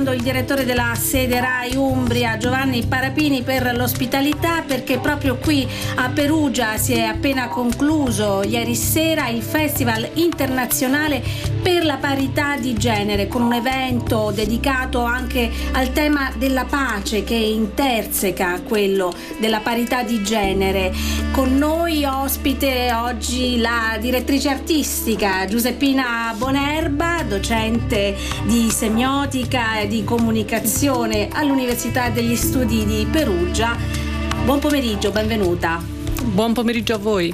ringraziando il direttore della sede RAI Umbria, Giovanni Parapini, per l'ospitalità, perché proprio qui a Perugia si è appena concluso ieri sera il Festival internazionale per la parità di genere, con un evento dedicato anche al tema della pace che interseca quello della parità di genere. Con noi ospite oggi la direttrice artistica Giuseppina Bonerba, docente di semiotica e di comunicazione all'Università degli Studi di Perugia. Buon pomeriggio, benvenuta. Buon pomeriggio a voi.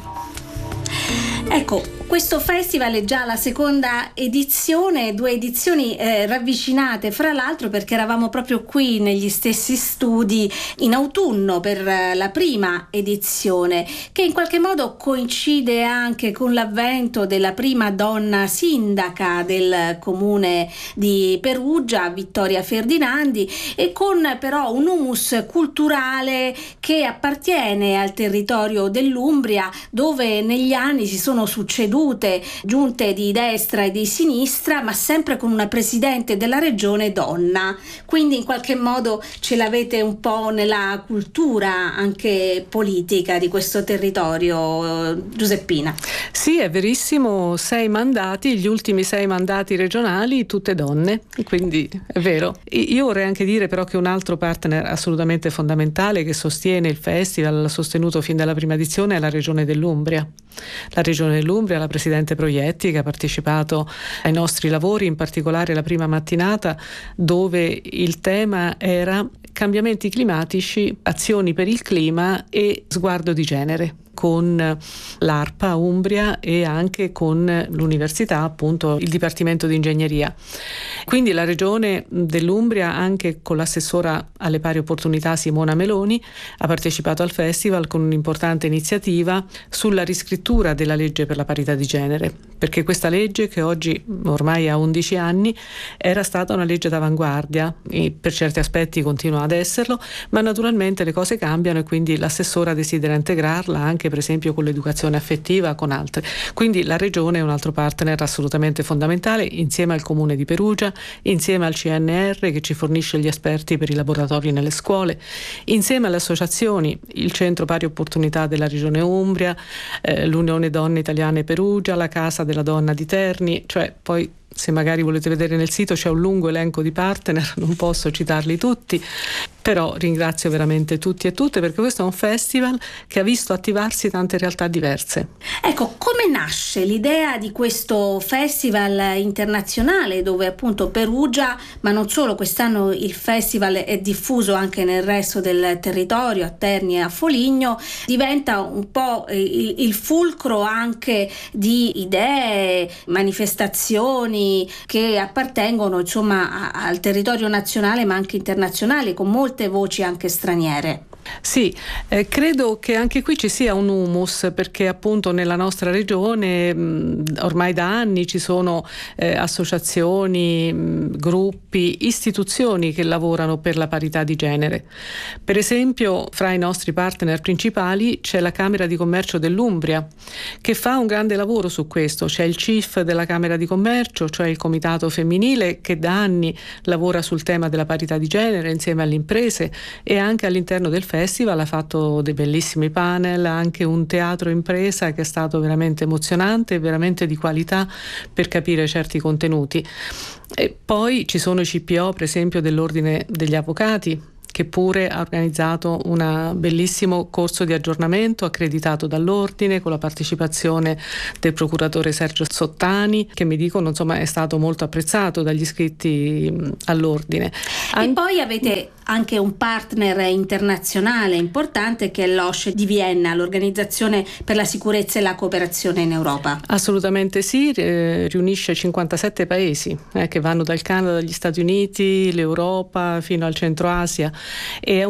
Ecco, questo festival è già la seconda edizione, 2 edizioni ravvicinate fra l'altro, perché eravamo proprio qui negli stessi studi in autunno per la prima edizione, che in qualche modo coincide anche con l'avvento della prima donna sindaca del comune di Perugia, Vittoria Ferdinandi, e con però un humus culturale che appartiene al territorio dell'Umbria, dove negli anni si sono succedute giunte di destra e di sinistra, ma sempre con una presidente della regione donna. Quindi in qualche modo ce l'avete un po' nella cultura anche politica di questo territorio, Giuseppina. Sì, è verissimo, 6 mandati, gli ultimi 6 mandati regionali, tutte donne, quindi è vero. Io vorrei anche dire però che un altro partner assolutamente fondamentale che sostiene il festival, l'ha sostenuto fin dalla prima edizione, è la regione dell'Umbria. La regione dell'Umbria, la presidente Proietti, che ha partecipato ai nostri lavori, in particolare la prima mattinata, dove il tema era cambiamenti climatici, azioni per il clima e sguardo di genere, con l'ARPA Umbria e anche con l'università, appunto il Dipartimento di Ingegneria. Quindi la regione dell'Umbria, anche con l'assessora alle pari opportunità Simona Meloni, ha partecipato al festival con un'importante iniziativa sulla riscrittura della legge per la parità di genere, perché questa legge, che oggi ormai ha 11 anni, era stata una legge d'avanguardia e per certi aspetti continua ad esserlo, ma naturalmente le cose cambiano e quindi l'assessora desidera integrarla anche per esempio con l'educazione affettiva, con altre. Quindi la regione è un altro partner assolutamente fondamentale, insieme al comune di Perugia, insieme al CNR che ci fornisce gli esperti per i laboratori nelle scuole, insieme alle associazioni, il Centro Pari Opportunità della Regione Umbria, l'Unione Donne Italiane Perugia, la Casa della Donna di Terni, cioè poi se magari volete vedere nel sito c'è un lungo elenco di partner, non posso citarli tutti, però ringrazio veramente tutti e tutte, perché questo è un festival che ha visto attivarsi tante realtà diverse. Ecco, come nasce l'idea di questo festival internazionale, dove appunto Perugia, ma non solo, quest'anno il festival è diffuso anche nel resto del territorio, a Terni e a Foligno, diventa un po' il fulcro anche di idee, manifestazioni che appartengono insomma al territorio nazionale ma anche internazionale, con molte voci anche straniere. Sì, credo che anche qui ci sia un humus, perché appunto nella nostra regione ormai da anni ci sono associazioni, gruppi, istituzioni che lavorano per la parità di genere. Per esempio, fra i nostri partner principali c'è la Camera di Commercio dell'Umbria, che fa un grande lavoro su questo. C'è il CIF della Camera di Commercio, cioè il Comitato Femminile, che da anni lavora sul tema della parità di genere insieme alle imprese, e anche all'interno del festival ha fatto dei bellissimi panel, anche un teatro impresa che è stato veramente emozionante e veramente di qualità per capire certi contenuti. E poi ci sono i CPO, per esempio, dell'Ordine degli Avvocati, che pure ha organizzato un bellissimo corso di aggiornamento accreditato dall'Ordine, con la partecipazione del procuratore Sergio Sottani, che mi dicono insomma è stato molto apprezzato dagli iscritti all'Ordine. E poi avete anche un partner internazionale importante che è l'OSCE di Vienna, l'Organizzazione per la Sicurezza e la Cooperazione in Europa. Assolutamente sì, riunisce 57 paesi che vanno dal Canada, dagli Stati Uniti, l'Europa fino al Centro Asia, e è